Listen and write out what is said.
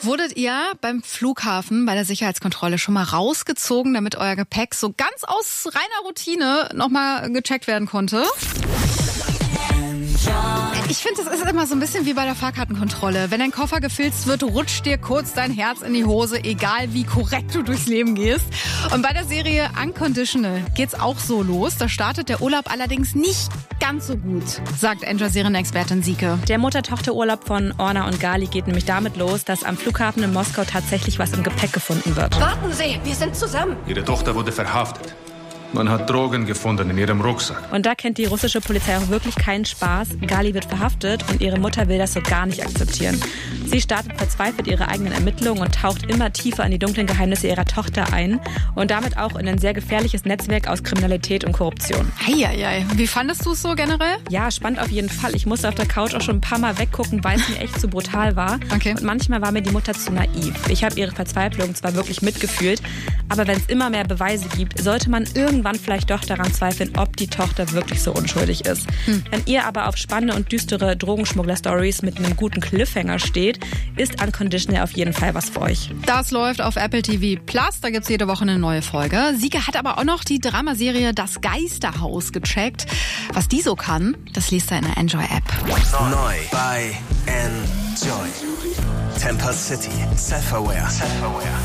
Wurdet ihr beim Flughafen bei der Sicherheitskontrolle schon mal rausgezogen, damit euer Gepäck so ganz aus reiner Routine nochmal gecheckt werden konnte? Ich finde, das ist immer so ein bisschen wie bei der Fahrkartenkontrolle. Wenn dein Koffer gefilzt wird, rutscht dir kurz dein Herz in die Hose, egal wie korrekt du durchs Leben gehst. Und bei der Serie Unconditional geht's auch so los. Da startet der Urlaub allerdings nicht ganz so gut, sagt Enjoy-Serienexpertin Sieke. Der Mutter-Tochter-Urlaub von Orna und Gali geht nämlich damit los, dass am Flughafen in Moskau tatsächlich was im Gepäck gefunden wird. Warten Sie, wir sind zusammen. Ihre Tochter wurde verhaftet. Man hat Drogen gefunden in ihrem Rucksack. Und da kennt die russische Polizei auch wirklich keinen Spaß. Gali wird verhaftet und ihre Mutter will das so gar nicht akzeptieren. Sie startet verzweifelt ihre eigenen Ermittlungen und taucht immer tiefer in die dunklen Geheimnisse ihrer Tochter ein und damit auch in ein sehr gefährliches Netzwerk aus Kriminalität und Korruption. Heieiei. Wie fandest du es so generell? Ja, spannend auf jeden Fall. Ich musste auf der Couch auch schon ein paar Mal weggucken, weil es mir echt zu brutal war. Okay. Und manchmal war mir die Mutter zu naiv. Ich habe ihre Verzweiflung zwar wirklich mitgefühlt, aber wenn es immer mehr Beweise gibt, sollte man irgendwann vielleicht doch daran zweifeln, ob die Tochter wirklich so unschuldig ist. Wenn ihr aber auf spannende und düstere Drogenschmuggler-Stories mit einem guten Cliffhanger steht, ist Unconditional auf jeden Fall was für euch. Das läuft auf Apple TV Plus, da gibt's jede Woche eine neue Folge. Sieke hat aber auch noch die Dramaserie Das Geisterhaus gecheckt. Was die so kann, das liest er in der Enjoy-App. Neu bei Enjoy. Temper City. Self-Aware.